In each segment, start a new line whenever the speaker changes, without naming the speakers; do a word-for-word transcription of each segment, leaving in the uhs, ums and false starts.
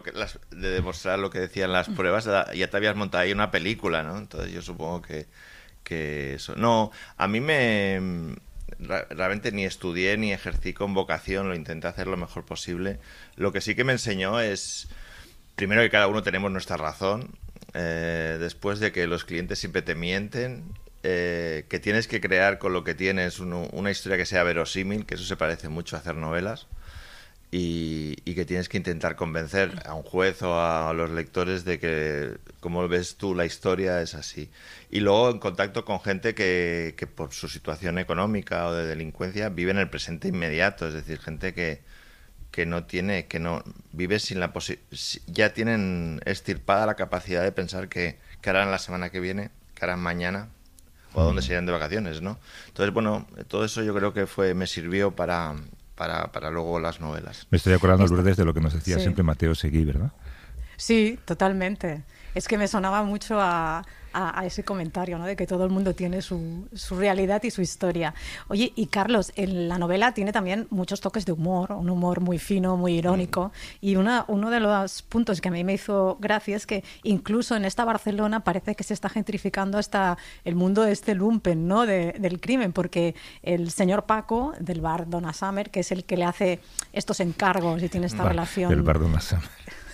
que las, de demostrar lo que decían las pruebas, ya te habías montado ahí una película, ¿no? Entonces yo supongo que, que eso... No, a mí me... Realmente ni estudié ni ejercí con vocación, lo intenté hacer lo mejor posible. Lo que sí que me enseñó es, primero, que cada uno tenemos nuestra razón, eh, después de que los clientes siempre te mienten, eh, que tienes que crear con lo que tienes uno, una historia que sea verosímil, que eso se parece mucho a hacer novelas, y, y que tienes que intentar convencer a un juez o a, a los lectores de que, como ves tú, la historia es así. Y luego en contacto con gente que, que por su situación económica o de delincuencia vive en el presente inmediato, es decir, gente que, que no tiene, que no vive sin la posibilidad, ya tienen extirpada la capacidad de pensar que, que harán la semana que viene, que harán mañana o a dónde se irán de vacaciones, ¿no? Entonces, bueno, todo eso yo creo que fue me sirvió para... Para, para luego las novelas.
Me estoy acordando, Lourdes, de lo que nos decía sí. siempre Mateo Seguí, ¿verdad?
Sí, totalmente. Es que me sonaba mucho a, a, a ese comentario, ¿no? De que todo el mundo tiene su, su realidad y su historia. Oye, y Carlos, en la novela tiene también muchos toques de humor, un humor muy fino, muy irónico, mm. y una, uno de los puntos que a mí me hizo gracia es que incluso en esta Barcelona parece que se está gentrificando hasta el mundo de este lumpen, ¿no? De, del crimen, porque el señor Paco, del bar Donna Summer, que es el que le hace estos encargos y tiene esta
bar,
relación...
El bar Donna Summer.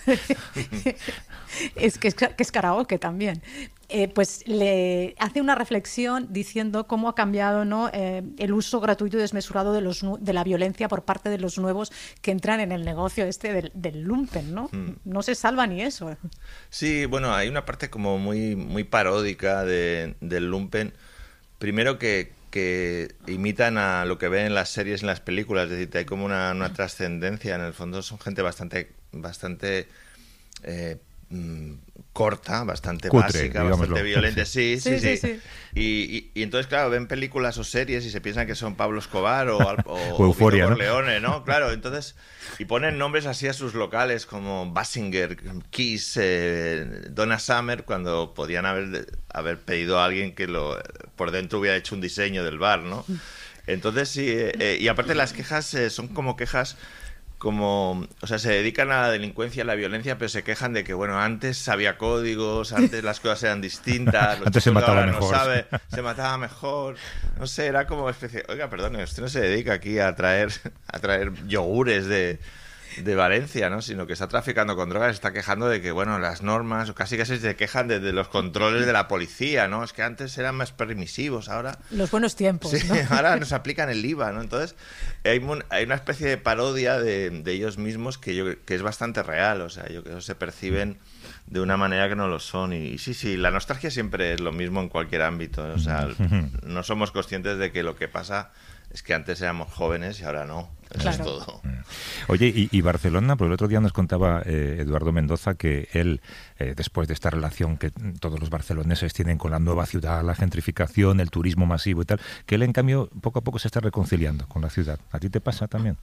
es que, es que es karaoke también, eh, pues le hace una reflexión diciendo cómo ha cambiado, ¿no? eh, el uso gratuito y desmesurado de, los, de la violencia por parte de los nuevos que entran en el negocio este del, del lumpen, ¿no? Hmm. No se salva ni eso.
Sí, bueno, hay una parte como muy, muy paródica de, del lumpen. Primero que que imitan a lo que ven en las series, en las películas, es decir, hay como una, una trascendencia, en el fondo son gente bastante bastante eh, mmm, corta, bastante
Cutre,
básica,
digámoslo.
bastante violenta, sí, sí, sí.
sí, sí, sí.
Y, y, y entonces, claro, ven películas o series y se piensan que son Pablo Escobar o, o,
o Euforia,
o
¿no?
Corleone, ¿no? Claro, entonces, y ponen nombres así a sus locales como Basinger, Kiss, eh, Donna Summer, cuando podían haber, haber pedido a alguien que lo por dentro hubiera hecho un diseño del bar, ¿no? Entonces, sí, eh, eh, y aparte las quejas eh, son como quejas como, o sea, se dedican a la delincuencia, a la violencia, pero se quejan de que, bueno, antes había códigos, antes las cosas eran distintas, los
antes se mataba
ahora
mejor.
No sabe, se mataba mejor, no sé, era como especie, oiga, perdón, usted no se dedica aquí a traer, a traer yogures de, de Valencia, ¿no? Sino que está traficando con drogas, está quejando de que, bueno, las normas, o casi casi se quejan de, de los controles de la policía, ¿no? Es que antes eran más permisivos, ahora...
Los buenos tiempos,
sí,
¿no?
ahora nos aplican el I V A, ¿no? Entonces, hay, un, hay una especie de parodia de, de ellos mismos que, yo, que es bastante real, o sea, yo creo que se perciben de una manera que no lo son. Y, y sí, sí, la nostalgia siempre es lo mismo en cualquier ámbito, o sea, no somos conscientes de que lo que pasa es que antes éramos jóvenes y ahora no. Eso
claro.
es todo.
Oye, y, y Barcelona, porque el otro día nos contaba eh, Eduardo Mendoza que él, eh, después de esta relación que todos los barceloneses tienen con la nueva ciudad, la gentrificación, el turismo masivo y tal, que él, en cambio, poco a poco se está reconciliando con la ciudad. ¿A ti te pasa también?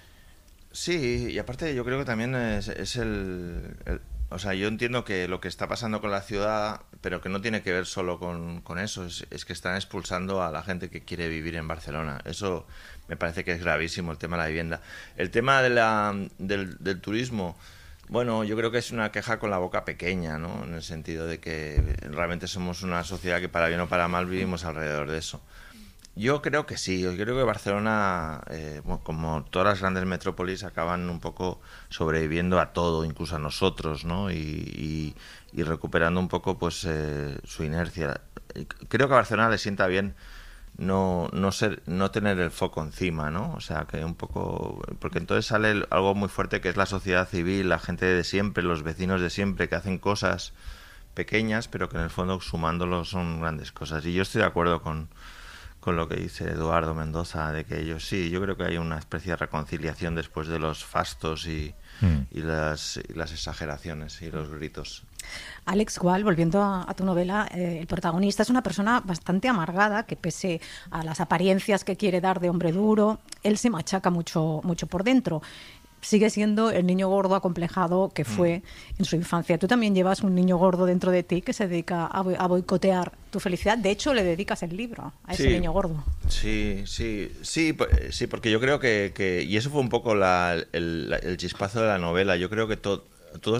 Sí, y aparte yo creo que también es, es el, el... O sea, yo entiendo que lo que está pasando con la ciudad, pero que no tiene que ver solo con, con eso, es, es que están expulsando a la gente que quiere vivir en Barcelona. Eso me parece que es gravísimo, el tema de la vivienda. El tema de la, del, del turismo, bueno, yo creo que es una queja con la boca pequeña, ¿no? En el sentido de que realmente somos una sociedad que para bien o para mal vivimos alrededor de eso. Yo creo que sí, yo creo que Barcelona, eh, bueno, como todas las grandes metrópolis, acaban un poco sobreviviendo a todo, incluso a nosotros, ¿no? Y, y, y recuperando un poco pues eh, su inercia. Creo que a Barcelona le sienta bien no no ser no tener el foco encima, ¿no? O sea, que un poco... Porque entonces sale algo muy fuerte que es la sociedad civil, la gente de siempre, los vecinos de siempre, que hacen cosas pequeñas, pero que en el fondo sumándolo son grandes cosas. Y yo estoy de acuerdo con... con lo que dice Eduardo Mendoza, de que ellos sí, yo creo que hay una especie de reconciliación después de los fastos y, mm. y, las, y las exageraciones y los gritos.
Alex Gual, volviendo a, a tu novela, eh, el protagonista es una persona bastante amargada que, pese a las apariencias que quiere dar de hombre duro, él se machaca mucho, mucho por dentro. Sigue siendo el niño gordo acomplejado que fue en su infancia. Tú también llevas un niño gordo dentro de ti que se dedica a, bo- a boicotear tu felicidad. De hecho, le dedicas el libro a ese
sí,
niño gordo.
Sí, sí, sí, sí, porque yo creo que, que y eso fue un poco la, el, el chispazo de la novela. Yo creo que todo,